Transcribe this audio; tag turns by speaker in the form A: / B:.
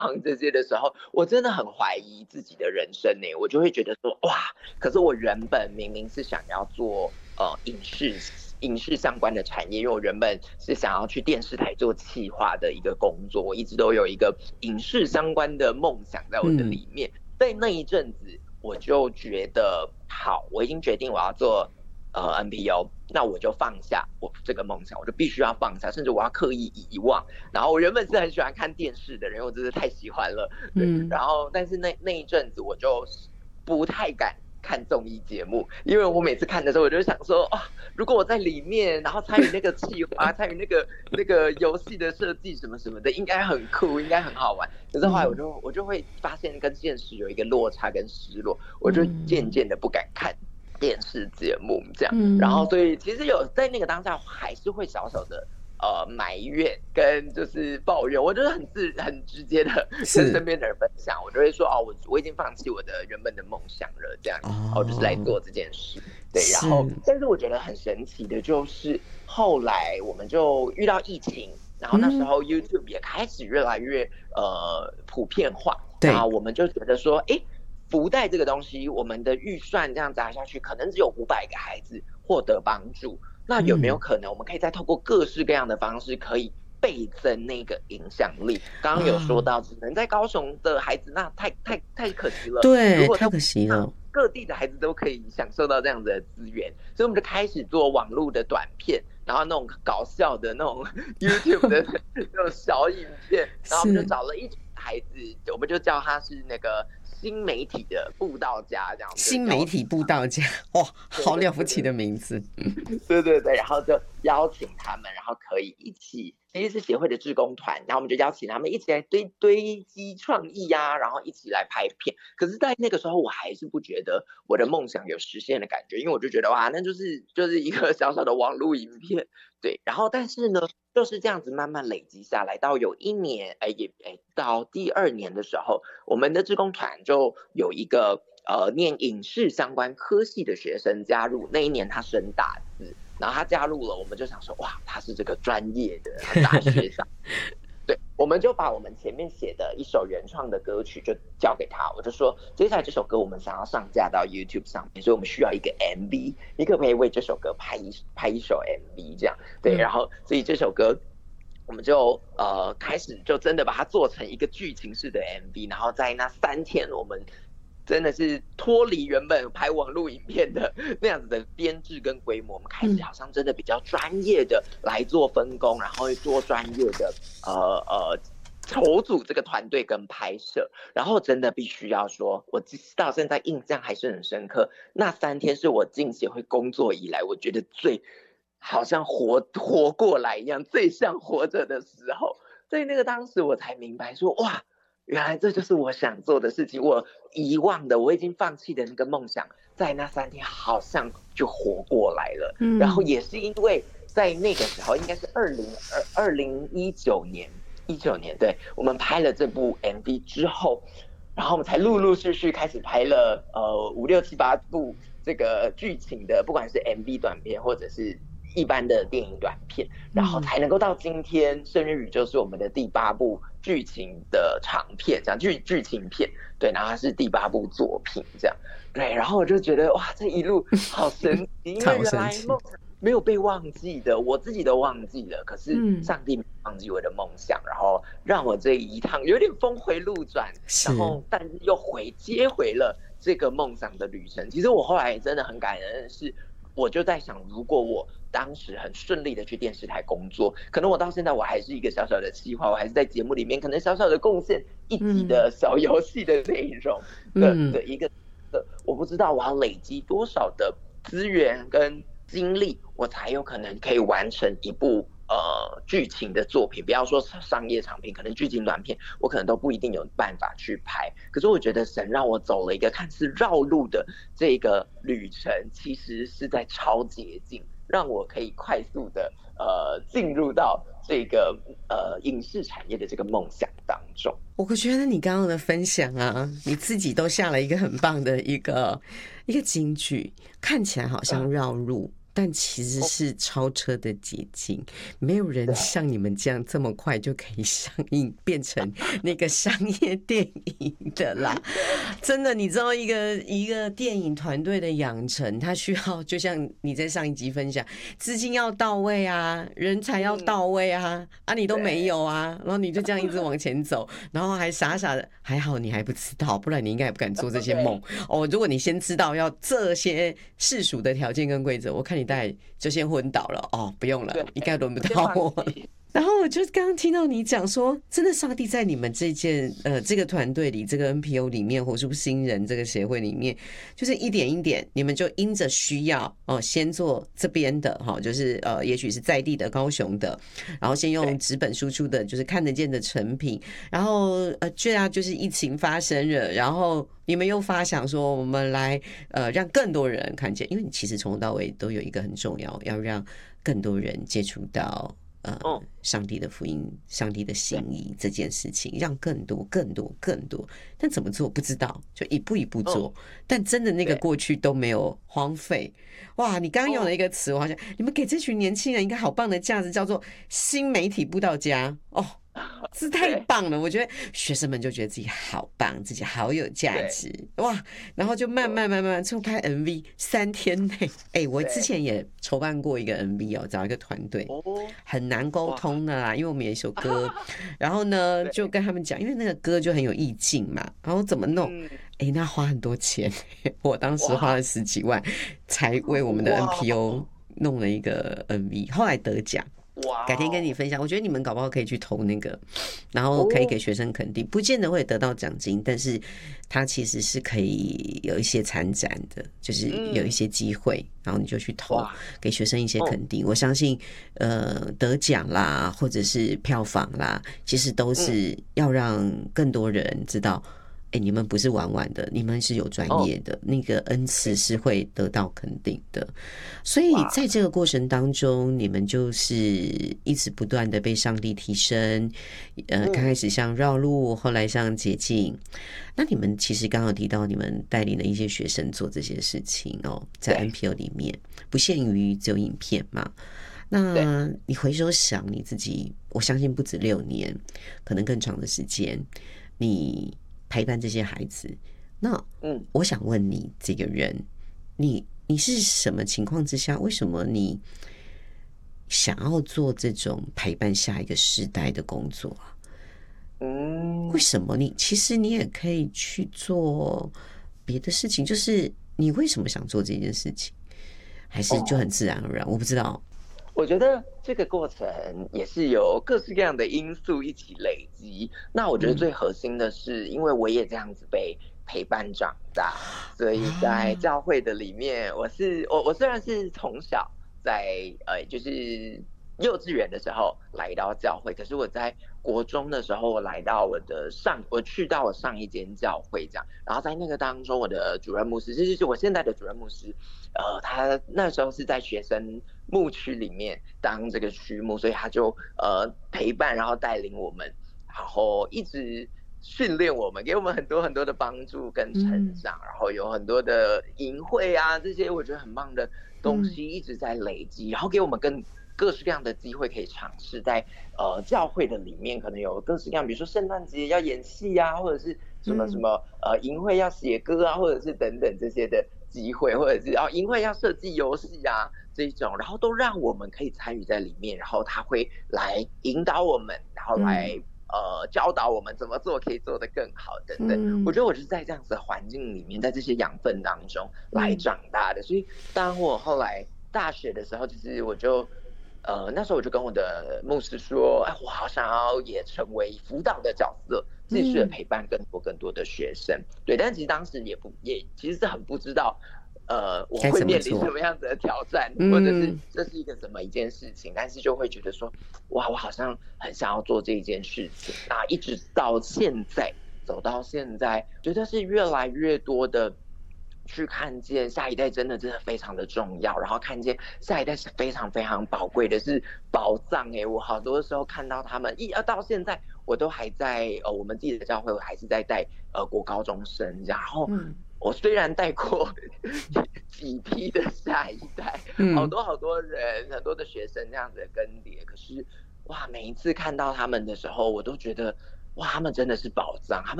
A: 这些的时候，我真的很怀疑自己的人生呢。我就会觉得说，哇，可是我原本明明是想要做影视相关的产业，因为我原本是想要去电视台做企划的一个工作，我一直都有一个影视相关的梦想在我的里面。在那一阵子，我就觉得好，我已经决定我要做NPO，那我就放下我这个梦想，我就必须要放下，甚至我要刻意遗忘。然后我原本是很喜欢看电视的人，因为我真的太喜欢了，对。然后但是那一阵子我就不太敢看综艺节目，因为我每次看的时候，我就想说，哦，如果我在里面，然后参与那个企划，参与那个游戏的设计什么什么的，应该很酷，应该很好玩。可是后来我就会发现跟现实有一个落差跟失落，我就渐渐的不敢看电视节目这样。然后所以其实有在那个当下还是会小小的埋怨跟就是抱怨，我就是很直接的跟身边的人分享，我就会说哦，我已经放弃我的原本的梦想了，这样，我就是来做这件事。对，然后但是我觉得很神奇的就是后来我们就遇到疫情，然后那时候 YouTube 也开始越来越普遍化，然后我们就觉得说，哎，福袋这个东西，我们的预算这样砸下去，可能只有500个孩子获得帮助。那有没有可能我们可以再透过各式各样的方式可以倍增那个影响力？刚刚有说到只能在高雄的孩子，那太可惜了。
B: 对，太可惜了。
A: 各地的孩子都可以享受到这样子的资源，所以我们就开始做网络的短片，然后那种搞笑的那种 YouTube 的那种小影片，然后我们就找了一群孩子，我们就叫他是那个新媒体的布道家，这样。
B: 新媒体布道家，哇，好了不起的名字。
A: 对对对，然后就邀请他们，然后可以一起，其实是协会的志工团，然后我们就邀请他们一起来堆积创意啊，然后一起来拍片。可是，在那个时候，我还是不觉得我的梦想有实现的感觉，因为我就觉得哇，那就是一个小小的网络影片，对。然后，但是呢，就是这样子慢慢累积下来，到有一年，到第2年的时候，我们的志工团就有一个念影视相关科系的学生加入。那一年他升大4，然后他加入了，我们就想说，哇，他是这个专业的大学长。对，我们就把我们前面写的一首原创的歌曲就交给他，我就说，接下来这首歌我们想要上架到 YouTube 上面，所以我们需要一个 MV， 你可不可以为这首歌拍一首 MV 这样？对，然后所以这首歌我们就开始就真的把它做成一个剧情式的 MV， 然后在那3天我们真的是脱离原本拍网络影片的那样子的编制跟规模，我们开始好像真的比较专业的来做分工，然后做专业的筹组这个团队跟拍摄。然后真的必须要说，我到现在印象还是很深刻，那3天是我进协会工作以来我觉得最好像活过来一样，最像活着的时候。在那个当时我才明白说，哇，原来这就是我想做的事情，我遗忘的，我已经放弃的那个梦想，在那3天好像就活过来了。然后也是因为在那个时候，应该是2019年，对，我们拍了这部 MV 之后，然后我们才陆陆续续开始拍了5、6、7、8部这个剧情的，不管是 MV 短片或者是一般的电影短片，然后才能够到今天《圣约宇宙》是我们的第8部剧情的长片，这样剧情片，对，然后它是第8部作品，这样，对，然后我就觉得哇，这一路好神奇，因为原来梦想没有被忘记的，我自己都忘记了，可是上帝没忘记我的梦想，然后让我这一趟有点峰回路转，然后但是又接回了这个梦想的旅程。其实我后来真的很感恩的是，我就在想，如果我当时很顺利的去电视台工作，可能我到现在我还是一个小小的企划，我还是在节目里面可能小小的贡献一集的小游戏的内容的一个，我不知道我要累积多少的资源跟精力，我才有可能可以完成一部剧情的作品。不要说商业长片，可能剧情短片我可能都不一定有办法去拍。可是我觉得神让我走了一个看似绕路的这个旅程，其实是在超捷径，让我可以快速的进入到这个影视产业的这个梦想当中。
B: 我觉得你刚刚的分享啊，你自己都下了一个很棒的一个金句，看起来好像绕路， 但其实是超车的捷径，没有人像你们这样这么快就可以上映变成那个商业电影的啦。真的，你知道一个电影团队的养成，它需要就像你在上一集分享，资金要到位啊，人才要到位啊，你都没有啊，然后你就这样一直往前走，然后还傻傻的，还好你还不知道，不然你应该也不敢做这些梦哦。如果你先知道要这些世俗的条件跟规则，我看你大概就先昏倒了哦，不用了，应该轮不到我了。然后我就刚刚听到你讲说，真的上帝在你们这个团队里，这个 NPO 里面，活出新人这个协会里面，就是一点一点，你们就因着需要先做这边的就是也许是在地的高雄的，然后先用纸本输出的，就是看得见的成品，然后就是疫情发生了，然后你们又发想说，我们来让更多人看见，因为你其实从头到尾都有一个很重要让更多人接触到。上帝的福音，上帝的心意这件事情，让更多、但怎么做不知道，就一步一步做。但真的那个过去都没有荒废。哇，你刚刚用了一个词，我好像你们给这群年轻人一个好棒的价值，叫做新媒体布道家哦。这太棒了！我觉得学生们就觉得自己好棒，自己好有价值哇！然后就慢慢就拍 MV， 3天内，我之前也筹办过一个 MV 找一个团队，很难沟通的啦，因为我们有一首歌，然后呢就跟他们讲，因为那个歌就很有意境嘛，然后怎么弄？那花很多钱，我当时花了10几万，才为我们的 NPO 弄了一个 MV， 后来得奖。改天跟你分享，我觉得你们搞不好可以去投那个，然后可以给学生肯定，不见得会得到奖金，但是它其实是可以有一些参展的，就是有一些机会，然后你就去投，给学生一些肯定。我相信，得奖啦，或者是票房啦，其实都是要让更多人知道。你们不是玩玩的，你们是有专业的，那个恩赐是会得到肯定的。所以在这个过程当中，你们就是一直不断的被上帝提升，刚开始像绕路，后来像捷径。那你们其实刚刚提到，你们带领了一些学生做这些事情在 NPO 里面，不限于只有影片嘛。那你回首想你自己，我相信不止6年，可能更长的时间，你陪伴这些孩子，那我想问你这个人，你是什么情况之下，为什么你想要做这种陪伴下一个世代的工作啊？为什么其实你也可以去做别的事情，就是你为什么想做这件事情，还是就很自然而然？我不知道。
A: 我觉得这个过程也是有各式各样的因素一起累积。那我觉得最核心的是，因为我也这样子被陪伴长大，所以在教会的里面，我虽然是从小在就是幼稚园的时候来到教会，可是我在国中的时候，我去到我上一间教会这样，然后在那个当中，我的主任牧师，这就是我现在的主任牧师，他那时候是在学生牧区里面当这个区牧，所以他就陪伴，然后带领我们，然后一直训练我们，给我们很多很多的帮助跟成长，然后有很多的营会啊，这些我觉得很棒的东西一直在累积，然后给我们各式各样的机会可以尝试在教会的里面，可能有各式各样，比如说圣诞节要演戏啊，或者是什么营会要写歌啊，或者是等等这些的机会，或者是营会要设计游戏啊这种，然后都让我们可以参与在里面，然后他会来引导我们，然后来教导我们怎么做可以做得更好等等。我觉得我是在这样子的环境里面，在这些养分当中来长大的，所以当我后来大学的时候，其实我就那时候我就跟我的牧师说，我好想要也成为辅导的角色，继续的陪伴更多的学生。对，但其实当时也其实是很不知道，我会面临什么样子的挑战，或者是这是一个什么一件事情，但是就会觉得说，哇，我好像很想要做这一件事情。那一直到现在，走到现在，觉得是越来越多的。去看见下一代真的非常的重要，然后看见下一代是非常非常宝贵的，是宝藏我好多时候看到他们到现在我都还在我们自己的教会，我还是在带国高中生，然后我虽然带过几批的下一代，好多好多人，很多的学生这样子的更迭，可是哇，每一次看到他们的时候，我都觉得哇，他们真的是宝藏，